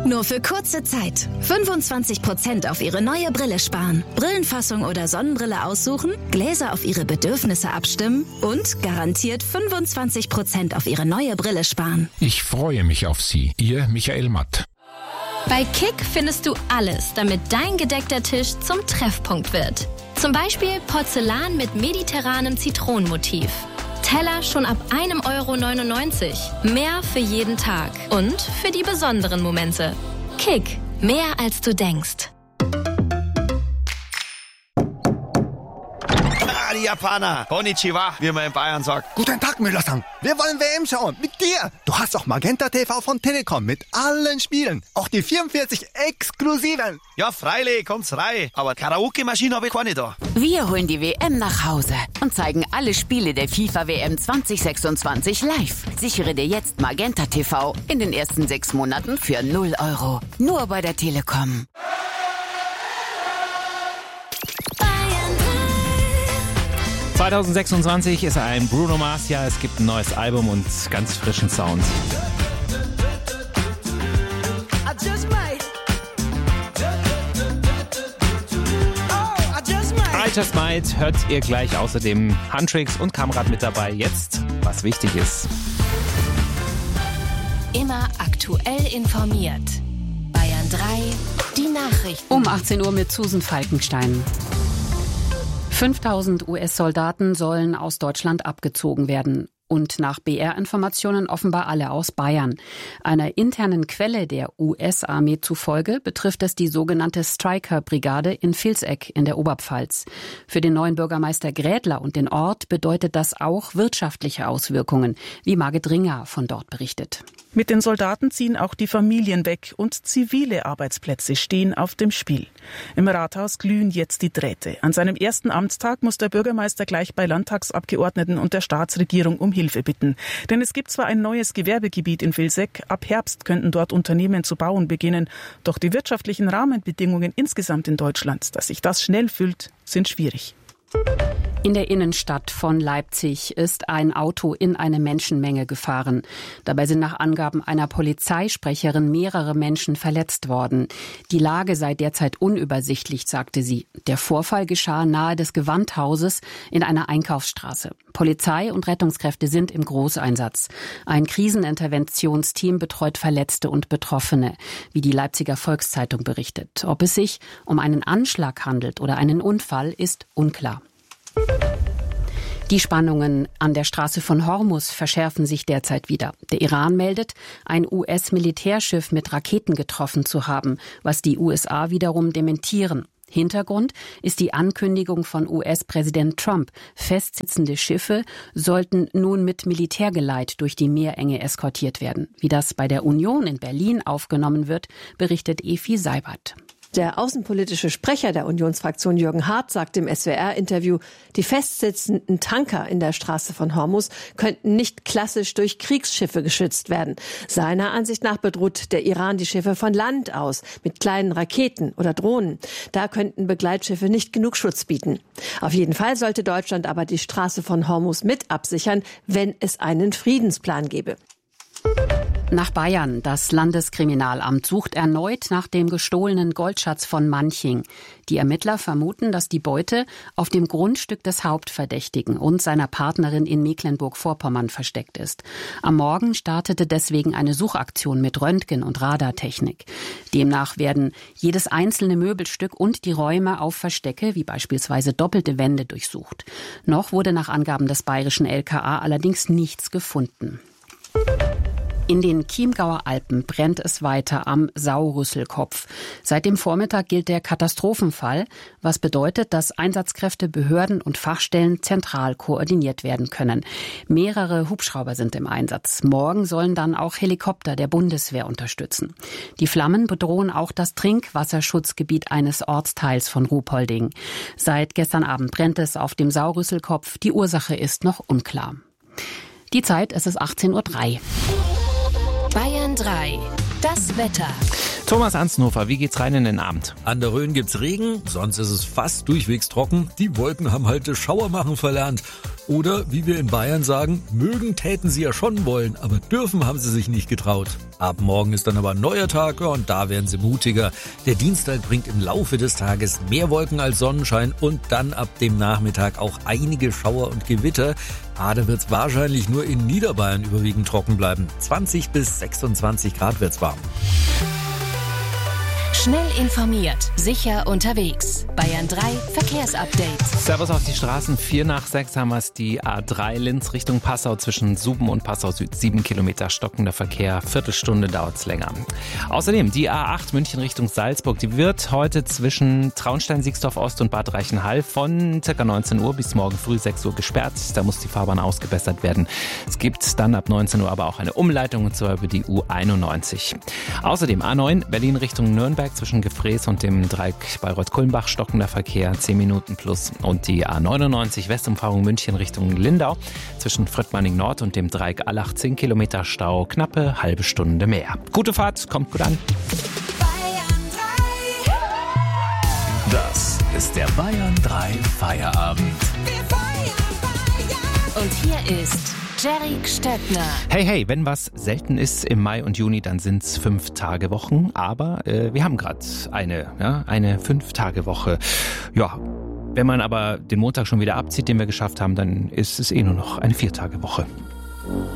Nur für kurze Zeit. 25% auf Ihre neue Brille sparen. Brillenfassung oder Sonnenbrille aussuchen, Gläser auf Ihre Bedürfnisse abstimmen und garantiert 25% auf Ihre neue Brille sparen. Ich freue mich auf Sie. Ihr Michael Matt. Bei Kick findest du alles, damit dein gedeckter Tisch zum Treffpunkt wird. Zum Beispiel Porzellan mit mediterranem Zitronenmotiv. Teller schon ab 1,99 €. Mehr für jeden Tag und für die besonderen Momente. Kick, mehr als du denkst. Die Japaner. Konnichiwa, wie man in Bayern sagt. Guten Tag, Müller-san. Wir wollen WM schauen. Mit dir. Du hast auch Magenta TV von Telekom mit allen Spielen. Auch die 44 exklusiven. Ja, freilich, kommt's rein. Aber Karaoke-Maschine habe ich keine da. Wir holen die WM nach Hause und zeigen alle Spiele der FIFA-WM 2026 live. Sichere dir jetzt Magenta TV in den ersten 6 Monaten für 0 €. Nur bei der Telekom. 2026 ist ein Bruno Mars Jahr. Es gibt ein neues Album und ganz frischen Sound. I Just Might hört ihr gleich. Außerdem Huntrix und Kamrat mit dabei. Jetzt, was wichtig ist. Immer aktuell informiert. Bayern 3, die Nachrichten. Um 18 Uhr mit Susan Falkenstein. 5000 US-Soldaten sollen aus Deutschland abgezogen werden. Und nach BR-Informationen offenbar alle aus Bayern. Einer internen Quelle der US-Armee zufolge betrifft es die sogenannte Stryker-Brigade in Vilseck in der Oberpfalz. Für den neuen Bürgermeister Grädler und den Ort bedeutet das auch wirtschaftliche Auswirkungen, wie Margit Ringer von dort berichtet. Mit den Soldaten ziehen auch die Familien weg und zivile Arbeitsplätze stehen auf dem Spiel. Im Rathaus glühen jetzt die Drähte. An seinem ersten Amtstag muss der Bürgermeister gleich bei Landtagsabgeordneten und der Staatsregierung um Hilfe bitten. Denn es gibt zwar ein neues Gewerbegebiet in Vilseck, ab Herbst könnten dort Unternehmen zu bauen beginnen, doch die wirtschaftlichen Rahmenbedingungen insgesamt in Deutschland, dass sich das schnell füllt, sind schwierig. In der Innenstadt von Leipzig ist ein Auto in eine Menschenmenge gefahren. Dabei sind nach Angaben einer Polizeisprecherin mehrere Menschen verletzt worden. Die Lage sei derzeit unübersichtlich, sagte sie. Der Vorfall geschah nahe des Gewandhauses in einer Einkaufsstraße. Polizei und Rettungskräfte sind im Großeinsatz. Ein Kriseninterventionsteam betreut Verletzte und Betroffene, wie die Leipziger Volkszeitung berichtet. Ob es sich um einen Anschlag handelt oder einen Unfall, ist unklar. Die Spannungen an der Straße von Hormuz verschärfen sich derzeit wieder. Der Iran meldet, ein US-Militärschiff mit Raketen getroffen zu haben, was die USA wiederum dementieren. Hintergrund ist die Ankündigung von US-Präsident Trump. Festsitzende Schiffe sollten nun mit Militärgeleit durch die Meerenge eskortiert werden. Wie das bei der Union in Berlin aufgenommen wird, berichtet Efi Seibert. Der außenpolitische Sprecher der Unionsfraktion Jürgen Hart sagt im SWR-Interview, die festsitzenden Tanker in der Straße von Hormuz könnten nicht klassisch durch Kriegsschiffe geschützt werden. Seiner Ansicht nach bedroht der Iran die Schiffe von Land aus mit kleinen Raketen oder Drohnen. Da könnten Begleitschiffe nicht genug Schutz bieten. Auf jeden Fall sollte Deutschland aber die Straße von Hormuz mit absichern, wenn es einen Friedensplan gäbe. Nach Bayern. Das Landeskriminalamt sucht erneut nach dem gestohlenen Goldschatz von Manching. Die Ermittler vermuten, dass die Beute auf dem Grundstück des Hauptverdächtigen und seiner Partnerin in Mecklenburg-Vorpommern versteckt ist. Am Morgen startete deswegen eine Suchaktion mit Röntgen- und Radartechnik. Demnach werden jedes einzelne Möbelstück und die Räume auf Verstecke, wie beispielsweise doppelte Wände, durchsucht. Noch wurde nach Angaben des bayerischen LKA allerdings nichts gefunden. In den Chiemgauer Alpen brennt es weiter am Saurüsselkopf. Seit dem Vormittag gilt der Katastrophenfall, was bedeutet, dass Einsatzkräfte, Behörden und Fachstellen zentral koordiniert werden können. Mehrere Hubschrauber sind im Einsatz. Morgen sollen dann auch Helikopter der Bundeswehr unterstützen. Die Flammen bedrohen auch das Trinkwasserschutzgebiet eines Ortsteils von Ruhpolding. Seit gestern Abend brennt es auf dem Saurüsselkopf. Die Ursache ist noch unklar. Die Zeit, es ist 18:03 Uhr. Bayern 3, das Wetter. Thomas Ansnhofer, wie geht's rein in den Abend? An der Rhön gibt's Regen, sonst ist es fast durchwegs trocken. Die Wolken haben halt das Schauermachen verlernt. Oder, wie wir in Bayern sagen, mögen täten sie ja schon wollen, aber dürfen haben sie sich nicht getraut. Ab morgen ist dann aber ein neuer Tag, und da werden sie mutiger. Der Dienstag bringt im Laufe des Tages mehr Wolken als Sonnenschein und dann ab dem Nachmittag auch einige Schauer und Gewitter. Da wird's wahrscheinlich nur in Niederbayern überwiegend trocken bleiben. 20 bis 26 Grad wird's warm. Schnell informiert, sicher unterwegs. Bayern 3 Verkehrsupdate. Servus auf die Straßen. 5:45 haben wir es. Die A3 Linz Richtung Passau zwischen Suben und Passau Süd. 7 Kilometer stockender Verkehr. Viertelstunde dauert's länger. Außerdem die A8 München Richtung Salzburg. Die wird heute zwischen Traunstein, Siegsdorf Ost und Bad Reichenhall von ca. 19 Uhr bis morgen früh 6 Uhr gesperrt. Da muss die Fahrbahn ausgebessert werden. Es gibt dann ab 19 Uhr aber auch eine Umleitung, und zwar über die U91. Außerdem A9 Berlin Richtung Nürnberg zwischen Gefrees und dem Dreieck Bayreuth-Kulmbach stockender Verkehr 10 Minuten plus, und die A99 Westumfahrung München Richtung Lindau zwischen Fröttmanning Nord und dem Dreieck Allach 10 Kilometer Stau, knappe halbe Stunde mehr. Gute Fahrt, kommt gut an. Das ist der Bayern 3 Feierabend. Und hier ist Jerry Stöckner. Hey, wenn was selten ist im Mai und Juni, dann sind's 5-Tage-Wochen. Aber wir haben gerade eine 5-Tage-Woche. Ja, wenn man aber den Montag schon wieder abzieht, den wir geschafft haben, dann ist es nur noch eine 4-Tage-Woche.